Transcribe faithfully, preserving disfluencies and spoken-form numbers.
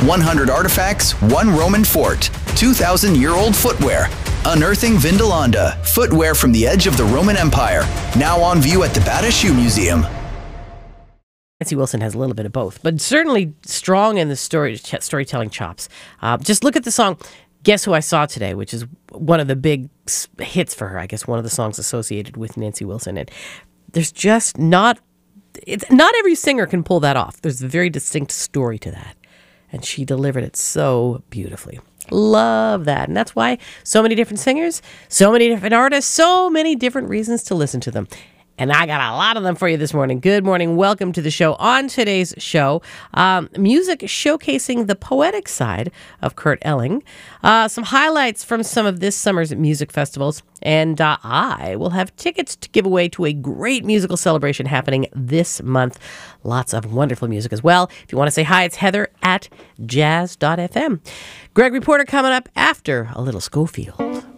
one hundred artifacts, one Roman fort, two thousand year old footwear. Unearthing Vindolanda, footwear from the edge of the Roman Empire. Now on view at the Bata Shoe Museum. Nancy Wilson has a little bit of both, but certainly strong in the story storytelling chops. Uh, just look at the song Guess Who I Saw Today, which is one of the big hits for her, I guess one of the songs associated with Nancy Wilson. And there's just not, it's, not every singer can pull that off. There's a very distinct story to that. And she delivered it so beautifully. Love that. And that's why so many different singers, so many different artists, so many different reasons to listen to them. And I got a lot of them for you this morning. Good morning. Welcome to the show. On today's show, um, music showcasing the poetic side of Kurt Elling. Uh, some highlights from some of this summer's music festivals. And uh, I will have tickets to give away to a great musical celebration happening this month. Lots of wonderful music as well. If you want to say hi, it's Heather at jazz dot f m. Greg Reporter coming up after a little Schofield.